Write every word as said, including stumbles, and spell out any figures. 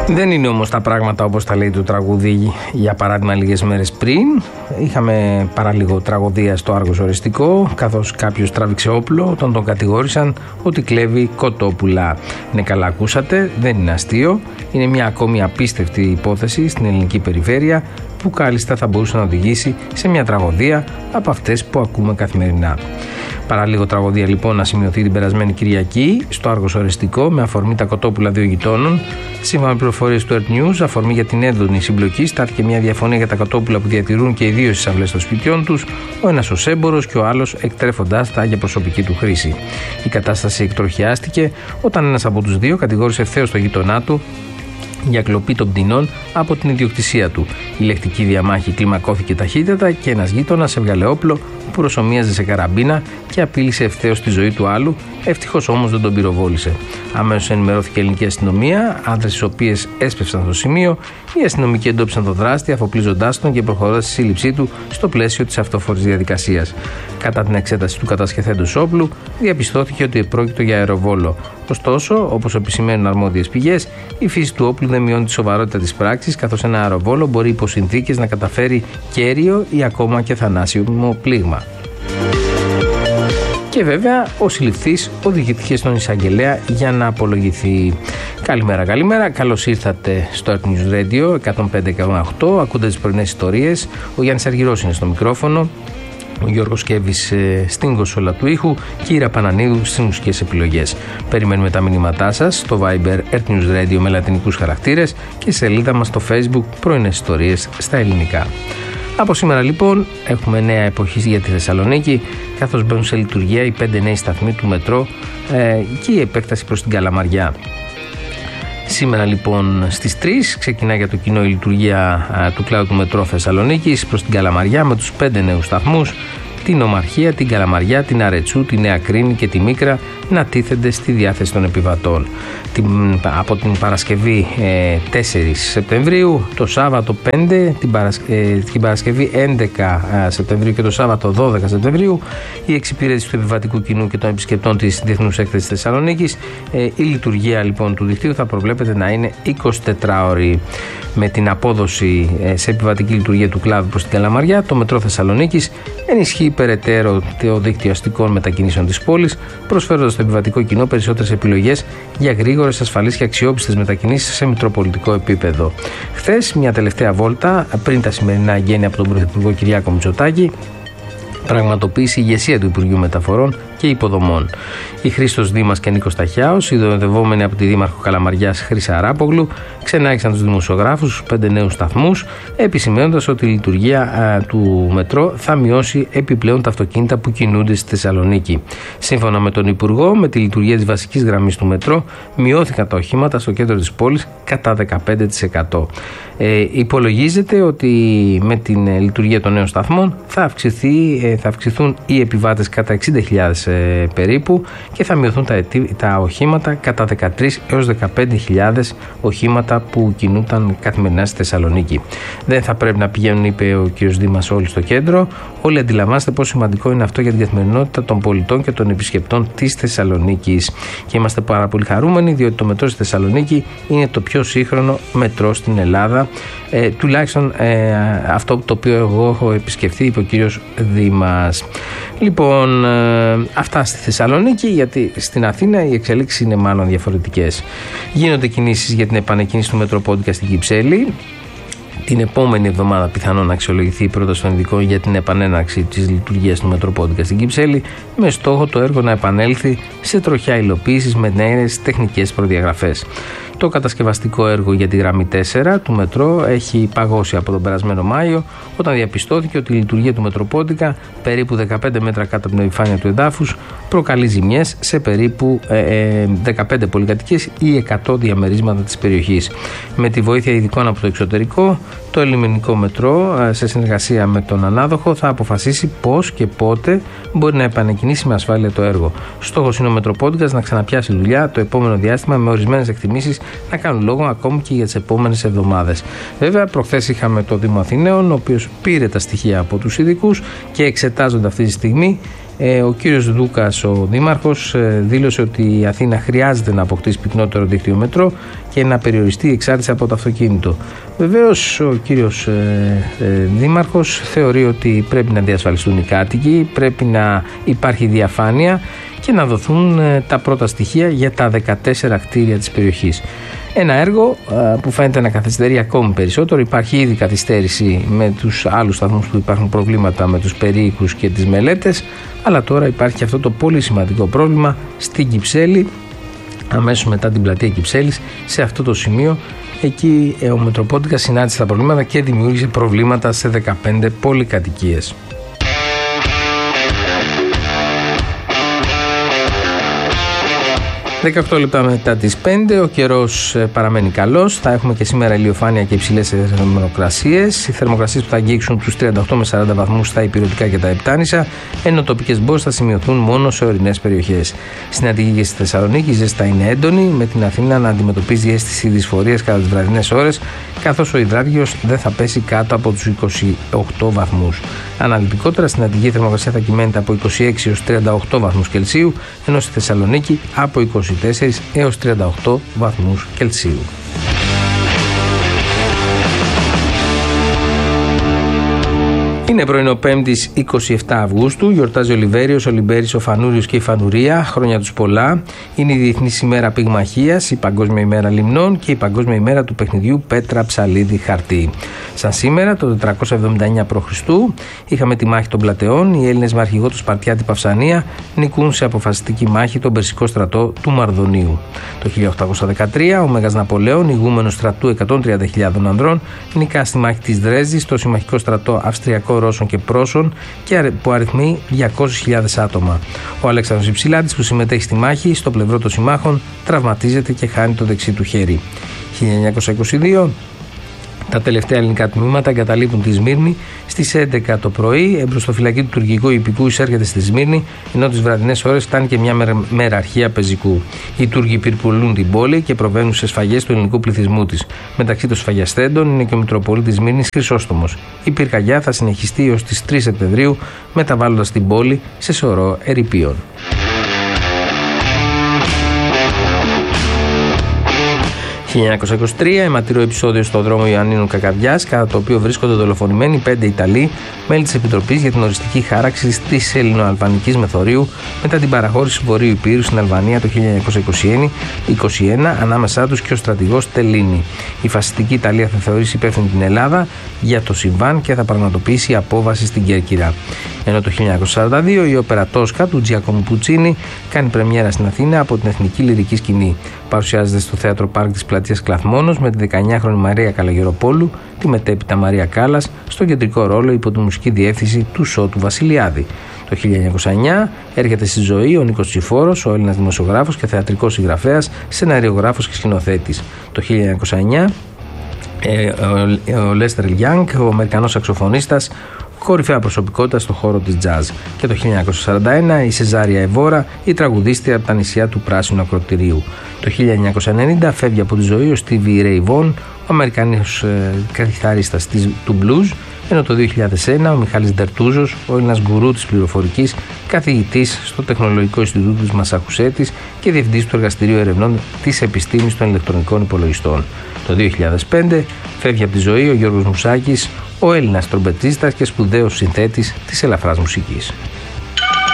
Δεν είναι όμως τα πράγματα όπως τα λέει το τραγούδι. Για παράδειγμα, λίγες μέρες πριν είχαμε παραλίγο τραγωδία στο Άργος Οριστικό, καθώς κάποιος τράβηξε όπλο όταν τον κατηγόρησαν ότι κλέβει κοτόπουλα. Ναι, καλά ακούσατε, δεν είναι αστείο. Είναι μια ακόμη απίστευτη υπόθεση στην ελληνική περιφέρεια που κάλλιστα θα μπορούσε να οδηγήσει σε μια τραγωδία από αυτές που ακούμε καθημερινά. Παραλίγο τραγωδία λοιπόν να σημειωθεί την περασμένη Κυριακή στο Άργος Οριστικό με αφορμή τα κοτόπουλα δύο γειτόνων. Σύμφωνα με πληροφορίες του Earth News, αφορμή για την έντονη συμπλοκή στάθηκε μια διαφωνία για τα κοτόπουλα που διατηρούν και οι δύο στις αυλές των σπιτιών τους, ο ένας ως έμπορος και ο άλλος εκτρέφοντάς τα για προσωπική του χρήση. Η κατάσταση εκτροχιάστηκε όταν ένας από τους δύο κατηγόρησε ευθέως τον γείτονά του για κλοπή των πτηνών από την ιδιοκτησία του. Η λεκτική διαμάχη κλιμακώθηκε ταχύτατα και ένας γείτονας έβγαλε όπλο που προσομοίαζε σε καραμπίνα και απείλησε ευθέως τη ζωή του άλλου. Ευτυχώς όμως δεν τον πυροβόλησε. Αμέσως ενημερώθηκε η ελληνική αστυνομία, άνδρες οι οποίες έσπευσαν στο σημείο. Οι αστυνομικοί εντόπισαν τον δράστη, αφοπλίζοντάς τον και προχωρώντας στη σύλληψή του στο πλαίσιο της αυτόφορης διαδικασίας. Κατά την εξέταση του κατασχεθέντος όπλου, διαπιστώθηκε ότι πρόκειται για αεροβόλο. Ωστόσο, όπως επισημαίνουν αρμόδιες πηγές, η φύση του όπλου δεν μειώνει τη σοβαρότητα της πράξης, καθώς ένα αεροβόλο μπορεί υπό συνθήκες να καταφέρει κέριο ή ακόμα και θανάσιμο πλήγμα. Και βέβαια ο συλληφθής οδηγήθηκε στον εισαγγελέα για να απολογηθεί. Καλημέρα, καλημέρα. Καλώς ήρθατε στο Earth News Radio εκατόν πέντε κόμμα οκτώ. Ακούτε τις πρωινές ιστορίες. Ο Γιάννης Αργυρός είναι στο μικρόφωνο. Ο Γιώργος Κέβης ε, στην κονσόλα του ήχου και η Ήρα Πανανίδου στις μουσικές επιλογές. Περιμένουμε τα μηνύματά σας στο Viber Earth News Radio με λατινικούς χαρακτήρες και σελίδα μας στο Facebook πρωινές ιστορίες στα ελληνικά. Από σήμερα λοιπόν έχουμε νέα εποχή για τη Θεσσαλονίκη, καθώς μπαίνουν σε λειτουργία οι πέντε νέοι σταθμοί του μετρό ε, και η επέκταση προς την Καλαμαριά. Σήμερα λοιπόν στις τρεις ξεκινά για το κοινό η λειτουργία α, του κλάδου του μετρό Θεσσαλονίκης προς την Καλαμαριά με τους πέντε νέους σταθμούς, την Ομαρχία, την Καλαμαριά, την Αρετσού, τη Νέα Κρίνη και τη Μίκρα να τίθενται στη διάθεση των επιβατών. Την, από την Παρασκευή ε, τέσσερις Σεπτεμβρίου, το Σάββατο πέντε, την, Παρασ, ε, την Παρασκευή έντεκα Σεπτεμβρίου και το Σάββατο δώδεκα Σεπτεμβρίου η εξυπηρέτηση του επιβατικού κοινού και των επισκεπτών της Διεθνούς Έκθεσης Θεσσαλονίκης. Ε, η λειτουργία λοιπόν του δικτύου θα προβλέπεται να είναι εικοσιτετράωρη. Με την απόδοση ε, σε επιβατική λειτουργία του κλάδου προς την Καλαμαριά, το μετρό Θεσσαλονίκης ενισχύει περαιτέρω το δίκτυο αστικών μετακινήσεων της πόλης, προσφέροντας στο επιβατικό κοινό περισσότερες επιλογές για γρήγορες, ασφαλείς και αξιόπιστες μετακινήσεις σε μητροπολιτικό επίπεδο. Χθες, μια τελευταία βόλτα πριν τα σημερινά εγγένεια από τον Πρωθυπουργό Κυριάκο Μητσοτάκη, πραγματοποίησε η ηγεσία του Υπουργείου Μεταφορών και Υποδομών. Η Χρήστος Δήμας και Νίκος Ταχιάος, ειδωδευόμενοι από τη Δήμαρχο Καλαμαριάς Χρύσα Αράπογλου, ξενάγησαν τους δημοσιογράφους στους πέντε νέους σταθμούς, επισημαίνοντας ότι η λειτουργία α, του μετρό θα μειώσει επιπλέον τα αυτοκίνητα που κινούνται στη Θεσσαλονίκη. Σύμφωνα με τον Υπουργό, με τη λειτουργία της βασικής γραμμής του μετρό, μειώθηκαν τα οχήματα στο κέντρο της πόλης κατά δεκαπέντε τοις εκατό. Ε, υπολογίζεται ότι με την ε, λειτουργία των νέων σταθμών θα, αυξηθεί, ε, θα αυξηθούν οι επιβάτες κατά εξήντα χιλιάδες ε, περίπου και θα μειωθούν τα, τα οχήματα κατά δεκατρείς έως δεκαπέντε χιλιάδες οχήματα που κινούνταν καθημερινά στη Θεσσαλονίκη. Δεν θα πρέπει να πηγαίνουν, είπε ο κ. Δήμας, όλοι στο κέντρο. Όλοι αντιλαμβάνεστε πόσο σημαντικό είναι αυτό για την καθημερινότητα των πολιτών και των επισκεπτών της Θεσσαλονίκης. Και είμαστε πάρα πολύ χαρούμενοι, διότι το μετρό στη Θεσσαλονίκη είναι το πιο σύγχρονο μετρό στην Ελλάδα. Ε, τουλάχιστον ε, αυτό το οποίο εγώ έχω επισκεφθεί, είπε ο κύριος Δήμας. Λοιπόν, ε, αυτά στη Θεσσαλονίκη, γιατί στην Αθήνα οι εξελίξεις είναι μάλλον διαφορετικές. Γίνονται κινήσεις για την επανεκκίνηση του Μετροπόντικα στην Κυψέλη. Την επόμενη εβδομάδα πιθανόν να αξιολογηθεί η πρόταση των ειδικών για την επανέναρξη της λειτουργίας του Μετροπόντικα στην Κυψέλη, με στόχο το έργο να επανέλθει σε τροχιά υλοποίησης με νέες τεχνικές προδιαγραφές. Το κατασκευαστικό έργο για τη γραμμή τέσσερα του μετρό έχει παγώσει από τον περασμένο Μάιο, όταν διαπιστώθηκε ότι η λειτουργία του Μετροπόντικα, περίπου δεκαπέντε μέτρα κάτω από την επιφάνεια του εδάφους, προκαλεί ζημιές σε περίπου ε, ε, δεκαπέντε πολυκατοικίες ή εκατό διαμερίσματα της περιοχής. Με τη βοήθεια ειδικών από το εξωτερικό, το ελληνικό μετρό, σε συνεργασία με τον ανάδοχο, θα αποφασίσει πώς και πότε μπορεί να επανεκκινήσει με ασφάλεια το έργο. Στόχος είναι ο Μετροπόντικας να ξαναπιάσει δουλειά το επόμενο διάστημα, με ορισμένες εκτιμήσεις να κάνουν λόγο ακόμη και για τις επόμενες εβδομάδες. Βέβαια, προχθές είχαμε το Δήμο Αθηναίων, ο οποίος πήρε τα στοιχεία από τους ειδικούς και εξετάζονται αυτή τη στιγμή Ε, ο κύριος Δούκας, ο δήμαρχος, ε, δήλωσε ότι η Αθήνα χρειάζεται να αποκτήσει πυκνότερο δίκτυο μετρό και να περιοριστεί η εξάρτηση από το αυτοκίνητο. Βεβαίως, ο κύριος ε, ε, δήμαρχος θεωρεί ότι πρέπει να διασφαλιστούν οι κάτοικοι, πρέπει να υπάρχει διαφάνεια και να δοθούν ε, τα πρώτα στοιχεία για τα δεκατέσσερα κτίρια της περιοχής. Ένα έργο ε, που φαίνεται να καθυστερεί ακόμη περισσότερο. Υπάρχει ήδη καθυστέρηση με τους άλλους σταθμούς που υπάρχουν προβλήματα με τους περίοικους και τις μελέτες, αλλά τώρα υπάρχει και αυτό το πολύ σημαντικό πρόβλημα στην Κυψέλη, αμέσως μετά την πλατεία Κυψέλης. Σε αυτό το σημείο, εκεί ε, ο Μητροπόντικας συνάντησε τα προβλήματα και δημιούργησε προβλήματα σε δεκαπέντε πολυκατοικίες. δεκαοκτώ λεπτά μετά τις πέντε, ο καιρός παραμένει καλός. Θα έχουμε και σήμερα ηλιοφάνεια και υψηλές θερμοκρασίες. Οι θερμοκρασίες που θα αγγίξουν τους τριάντα οκτώ με σαράντα βαθμούς στα Ηπειρωτικά και τα Επτάνησα, ενώ τοπικές μπόρες θα σημειωθούν μόνο σε ορεινές περιοχές. Στην Αττική και στη Θεσσαλονίκη η ζέστα είναι έντονη, με την Αθήνα να αντιμετωπίζει αίσθηση δυσφορίας κατά τις βραδινές ώρες, καθώς ο υδράργυρος δεν θα πέσει κάτω από τους είκοσι οκτώ βαθμούς. Αναλυτικότερα, στην Αττική η θερμοκρασία θα κυμαίνεται από είκοσι έξι έως τριάντα οκτώ βαθμούς Κελσίου, ενώ στη Θεσσαλονίκη από είκοσι τέσσερα έως τριάντα οκτώ βαθμούς Κελσίου. Είναι πρωινό Πέμπτης είκοσι επτά Αυγούστου, γιορτάζει ο Λιβέριος, ο Λιμπέρης, ο Φανούριος και η Φανουρία. Χρόνια τους πολλά. Είναι η Διεθνής ημέρα Πυγμαχίας, η Παγκόσμια ημέρα Λιμνών και η Παγκόσμια ημέρα του παιχνιδιού πέτρα, ψαλίδι, χαρτί. Σαν σήμερα, το τετρακόσια εβδομήντα εννέα π.Χ., είχαμε τη μάχη των Πλατεών. Οι Έλληνες με αρχηγό του Σπαρτιάτη Παυσανία νικούν σε αποφασιστική μάχη τον Περσικό στρατό του Μαρδονίου. Το χίλια οκτακόσια δεκατρία, ο Μέγας Ναπολέων, ηγούμενος στρατού εκατόν τριάντα χιλιάδων ανδρών, νικά στη μάχη της Δρέσδης το συμμαχικό στρατό Αυστριακό, Ρώσων και Πρώσων και που αριθμεί διακόσιες χιλιάδες άτομα. Ο Αλέξανδρος Υψηλάτης, που συμμετέχει στη μάχη στο πλευρό των συμμάχων, τραυματίζεται και χάνει το δεξί του χέρι. χίλια εννιακόσια είκοσι δύο, τα τελευταία ελληνικά τμήματα εγκαταλείπουν τη Σμύρνη στις έντεκα το πρωί. Εμπροστοφυλακή του τουρκικού υπηκού εισέρχεται στη Σμύρνη, ενώ τις βραδινές ώρες φτάνει και μια μεραρχία πεζικού. Οι Τούρκοι πυρπολούν την πόλη και προβαίνουν σε σφαγές του ελληνικού πληθυσμού της. Μεταξύ των σφαγιαστέντων είναι και ο Μητροπολίτης Σμύρνης Χρυσόστομος. Η πυρκαγιά θα συνεχιστεί έως τις τρεις Σεπτεμβρίου, μεταβάλλοντας την πόλη σε σωρό ερειπίων. χίλια εννιακόσια είκοσι τρία, αιματηρό επεισόδιο στο δρόμο Ιωαννίνου Κακαβιάς, κατά το οποίο βρίσκονται δολοφονημένοι πέντε Ιταλοί, μέλη της Επιτροπής για την οριστική χάραξη της ελληνοαλβανικής μεθορίου μετά την παραχώρηση Βορείου Υπήρου στην Αλβανία το χίλια εννιακόσια είκοσι ένα, ανάμεσά τους και ο στρατηγός Τελίνη. Η φασιστική Ιταλία θα θεωρήσει υπεύθυνη την Ελλάδα για το συμβάν και θα πραγματοποιήσει απόβαση στην Κέρκυρα. Ενώ το χίλια εννιακόσια σαράντα δύο η όπερα Τόσκα του Τζιακόμου Πουτσίνι κάνει πρεμιέρα στην Αθήνα από την Εθνική Λυρική Σκηνή. Παρουσιάζεται στο Θέατρο Πάρκ της Πλατείας Κλαθμόνος με τη δεκαεννιάχρονη Μαρία Καλαγεροπόλου, τη μετέπειτα Μαρία Κάλλας, στον κεντρικό ρόλο υπό τη μουσική διεύθυνση του Σώτου Βασιλιάδη. Το χίλια εννιακόσια εννέα έρχεται στη ζωή ο Νίκος Τσιφόρος, ο Έλληνας δημοσιογράφος και θεατρικός συγγραφέας, σεναριογράφος και σκηνοθέτης. Το χίλια εννιακόσια εννέα ε, ο Λέστερ Λιάνγκ, ο Αμερικανός σαξοφωνίστας, κορυφαία προσωπικότητα στον χώρο της jazz. Και το χίλια εννιακόσια σαράντα ένα η Σεζάρια Εβόρα, η τραγουδίστρια από τα νησιά του Πράσινου Ακροτηρίου. Το χίλια εννιακόσια ενενήντα φεύγει από τη ζωή ο Στίβι Ρέι Βον, ο Αμερικανός ε, κιθαρίστας του blues, ενώ το δύο χιλιάδες ένα ο Μιχάλης Ντερτούζος, ο Έλληνας γκουρού της πληροφορικής, καθηγητής στο Τεχνολογικό Ινστιτούτο της Μασαχουσέτης και διευθυντής του Εργαστηρίου Ερευνών της Επιστήμης των Ηλεκτρονικών Υπολογιστών. Το δύο χιλιάδες πέντε φεύγει από τη ζωή ο Γιώργος Μουσάκης, ο Έλληνας τρομπετίστας και σπουδαίος συνθέτης της ελαφράς μουσικής.